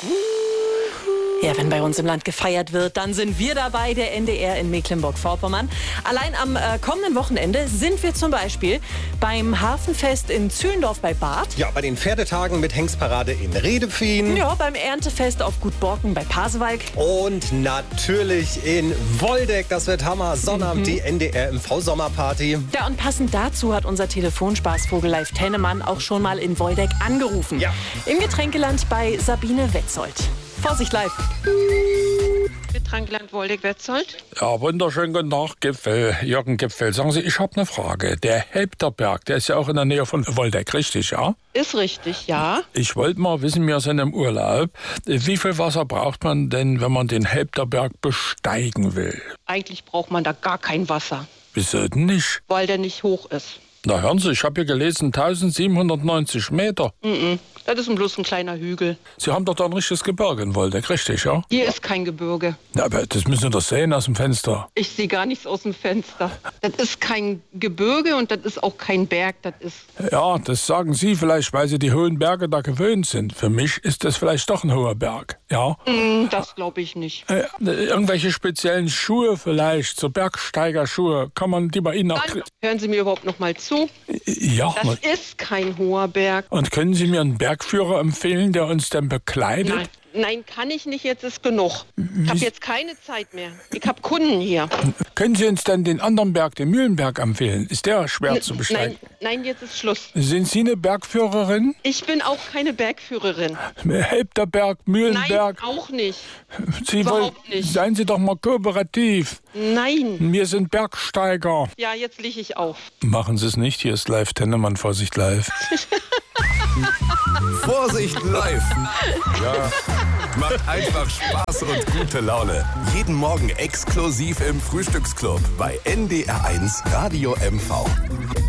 Ja, wenn bei uns im Land gefeiert wird, dann sind wir dabei, der NDR in Mecklenburg-Vorpommern. Allein am kommenden Wochenende sind wir zum Beispiel beim Hafenfest in Zühlendorf bei Barth. Ja, bei den Pferdetagen mit Hengstparade in Redepfien. Ja, beim Erntefest auf Gut Borken bei Pasewalk. Und natürlich in Woldeck, das wird Hammer. Sonnabend die NDR-MV-Sommerparty. Ja, und passend dazu hat unser Telefonspaßvogel Leif Tennemann auch schon mal in Woldeck angerufen. Ja. Im Getränkeland bei Sabine Wetzold. Vorsicht, Leif. Getränkeland Woldeck-Wetzold. Ja, wunderschönen guten Tag, Gipfel, Jürgen Gipfel. Sagen Sie, ich habe eine Frage. Der Helpterberg, der ist ja auch in der Nähe von Woldeck, richtig, ja? Ist richtig, ja. Ich wollte mal wissen, wir sind im Urlaub. Wie viel Wasser braucht man denn, wenn man den Helpterberg besteigen will? Eigentlich braucht man da gar kein Wasser, Wieso denn nicht? weil der nicht hoch ist. Na hören Sie, ich habe hier gelesen, 1790 Meter. Das ist bloß ein kleiner Hügel. Sie haben doch da ein richtiges Gebirge in Woldeck, richtig, ja? Hier ist kein Gebirge. Na, aber das müssen Sie doch sehen aus dem Fenster. Ich sehe gar nichts aus dem Fenster. Das ist kein Gebirge und das ist auch kein Berg. Das ist Ja, das sagen Sie vielleicht, weil Sie die hohen Berge da gewöhnt sind. Für mich ist das vielleicht doch ein hoher Berg, ja? das glaube ich nicht. Irgendwelche speziellen Schuhe vielleicht, so Bergsteigerschuhe, kann man die bei Ihnen auch... Dann hören Sie mir überhaupt noch mal zu. Ja, Das ist kein hoher Berg. und können Sie mir einen Bergführer empfehlen, der uns dann bekleidet? Nein, kann ich nicht. Jetzt ist genug. Ich habe jetzt keine Zeit mehr. Ich habe Kunden hier. Können Sie uns dann den anderen Berg, den Mühlenberg, empfehlen? Ist der schwer zu besteigen? Nein, jetzt ist Schluss. Sind Sie eine Bergführerin? Ich bin auch keine Bergführerin. Helpterberg, Mühlenberg? Nein, auch nicht. Sie überhaupt nicht. Seien Sie doch mal kooperativ. Nein. Wir sind Bergsteiger. Ja, jetzt liege ich auf. Machen Sie es nicht, hier ist Leif Tennemann, Vorsicht live. Vorsicht live. Ja, macht einfach Spaß und gute Laune. Jeden Morgen exklusiv im Frühstücksclub bei NDR1 Radio MV.